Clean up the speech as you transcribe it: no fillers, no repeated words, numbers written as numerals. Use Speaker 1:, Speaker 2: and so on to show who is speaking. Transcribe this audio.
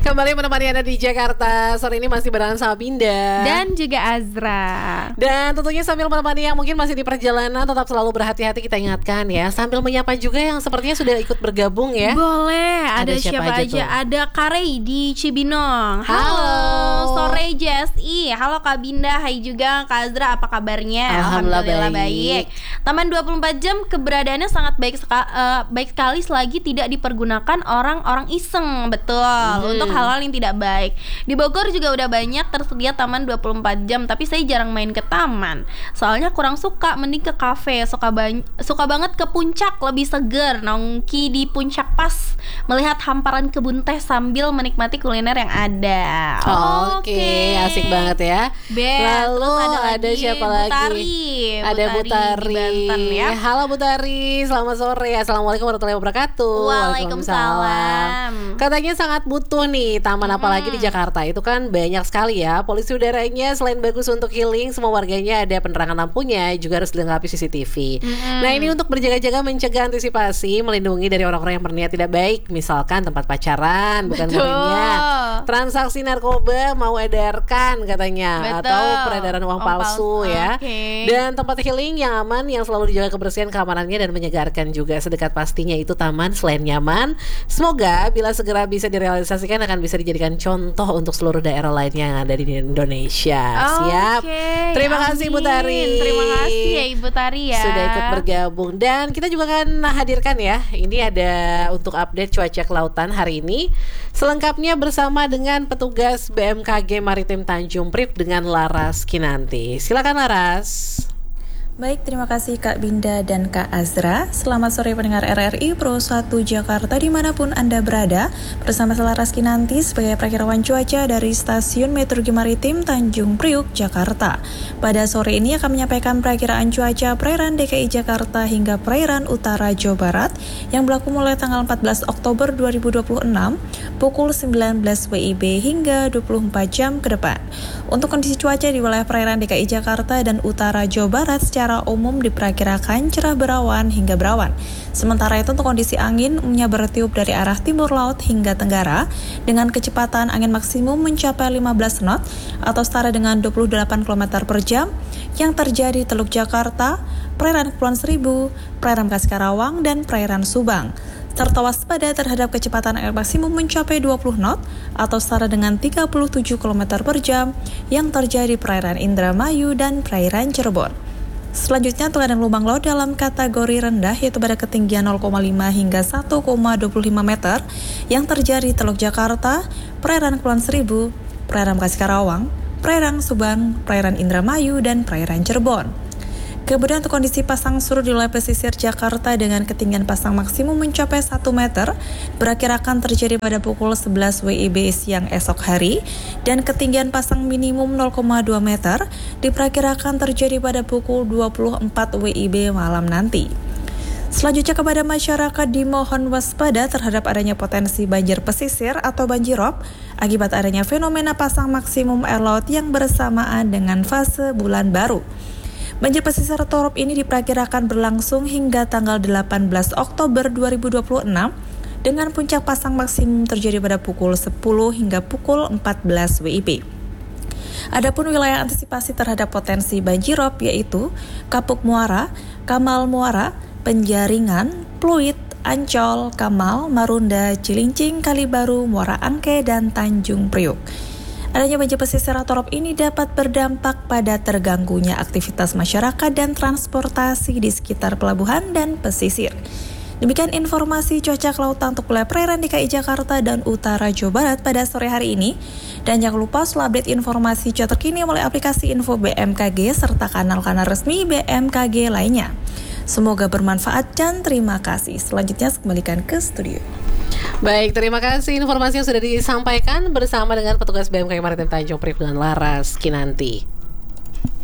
Speaker 1: Kembali menemani Anda di Jakarta. Sore ini masih barengan sama Binda
Speaker 2: dan juga Azra.
Speaker 1: Dan tentunya sambil menemani yang mungkin masih di perjalanan, tetap selalu berhati-hati, kita ingatkan ya. Sambil menyapa juga yang sepertinya sudah ikut bergabung ya.
Speaker 2: Boleh, ada siapa aja? Ada Karei di Cibinong. Halo, sore JSI. Halo Kak Binda, hai juga Kak Azra, apa kabarnya?
Speaker 1: Alhamdulillah baik.
Speaker 2: Taman 24 jam keberadaannya sangat baik sekali selagi tidak dipergunakan orang-orang iseng. Betul, untuk hal-hal yang tidak baik. Di Bogor juga udah banyak tersedia taman 24 jam, tapi saya jarang main ke taman. Soalnya kurang suka, mending ke kafe. Suka banget ke puncak, lebih seger. Nongki di puncak pas melihat hamparan kebun teh sambil menikmati kuliner yang ada.
Speaker 1: Oke, asik banget ya. Lalu ada siapa lagi? Ada Butari di Banten ya. Halo Butari, selamat sore. Assalamualaikum warahmatullahi wabarakatuh.
Speaker 2: Waalaikumsalam.
Speaker 1: Katanya sangat butuh nih taman, apalagi di Jakarta. Itu kan banyak sekali ya. Polisi udaranya selain bagus untuk healing, semua warganya ada penerangan lampunya, juga harus dilengkapi CCTV. Nah, ini untuk berjaga-jaga, mencegah, antisipasi, melindungi dari orang-orang yang berniat tidak baik. Misalkan tempat pacaran, bukan muridnya, transaksi narkoba mau edarkan katanya. Atau peredaran uang palsu ya. Dan tempat healing yang aman, yang selalu dijaga kebersihan, keamanannya, dan menyegarkan juga. Sedekat pastinya itu taman selain nyaman, semoga bila segera bisa direalisasikan akan bisa dijadikan contoh untuk seluruh daerah lainnya yang ada di Indonesia. Siap. Terima kasih Ibu Tari.
Speaker 2: Terima kasih ya Ibu Tari ya,
Speaker 1: sudah ikut bergabung. Dan kita juga akan hadirkan ya, ini ada untuk update cuaca kelautan hari ini selengkapnya bersama dengan petugas BMKG Maritim Tanjung Priok dengan Laras Kinanti. Silakan Laras.
Speaker 3: Baik, terima kasih Kak Binda dan Kak Azra. Selamat sore pendengar RRI Pro 1 Jakarta dimanapun Anda berada. Bersama saya Laras Kinanti sebagai perakirawan cuaca dari Stasiun Meteorologi Maritim Tanjung Priok, Jakarta. Pada sore ini akan menyampaikan perakiraan cuaca perairan DKI Jakarta hingga perairan utara Jawa Barat yang berlaku mulai tanggal 14 Oktober 2026 pukul 19 WIB hingga 24 jam ke depan. Untuk kondisi cuaca di wilayah perairan DKI Jakarta dan utara Jawa Barat secara umum diperkirakan cerah berawan hingga berawan. Sementara itu untuk kondisi angin umumnya bertiup dari arah timur laut hingga tenggara dengan kecepatan angin maksimum mencapai 15 knot atau setara dengan 28 km per jam yang terjadi di Teluk Jakarta, perairan Kepulauan Seribu, perairan Bekasi Karawang, dan perairan Subang. Serta waspada terhadap kecepatan angin maksimum mencapai 20 knot atau setara dengan 37 km per jam yang terjadi di perairan Indramayu dan perairan Cirebon. Selanjutnya untuk gelombang laut dalam kategori rendah yaitu pada ketinggian 0,5 hingga 1,25 meter yang terjadi di Teluk Jakarta, perairan Kepulauan Seribu, perairan Bekasi Karawang, perairan Subang, perairan Indramayu, dan perairan Cirebon. Kemudian untuk kondisi pasang surut di wilayah pesisir Jakarta dengan ketinggian pasang maksimum mencapai 1 meter diperkirakan terjadi pada pukul 11 WIB siang esok hari dan ketinggian pasang minimum 0,2 meter diperkirakan terjadi pada pukul 24 WIB malam nanti. Selanjutnya kepada masyarakat dimohon waspada terhadap adanya potensi banjir pesisir atau banjirop akibat adanya fenomena pasang maksimum air laut yang bersamaan dengan fase bulan baru. Banjir pesisir atau rop ini diperkirakan berlangsung hingga tanggal 18 Oktober 2026 dengan puncak pasang maksimum terjadi pada pukul 10 hingga pukul 14 WIB. Adapun wilayah antisipasi terhadap potensi banjirop yaitu Kapuk Muara, Kamal Muara, Penjaringan, Pluit, Ancol, Kamal, Marunda, Cilincing, Kalibaru, Muara Angke, dan Tanjung Priok. Adanya banjir pesisir atau rop ini dapat berdampak pada terganggunya aktivitas masyarakat dan transportasi di sekitar pelabuhan dan pesisir. Demikian informasi cuaca kelautan untuk wilayah perairan DKI Jakarta dan utara Jawa Barat pada sore hari ini. Dan jangan lupa selalu update informasi cuaca terkini melalui aplikasi info BMKG serta kanal-kanal resmi BMKG lainnya. Semoga bermanfaat dan terima kasih. Selanjutnya kembalikan ke studio.
Speaker 1: Baik, terima kasih informasi yang sudah disampaikan bersama dengan petugas BMKG Maritim Tanjung Priok dengan Laras Kinanti.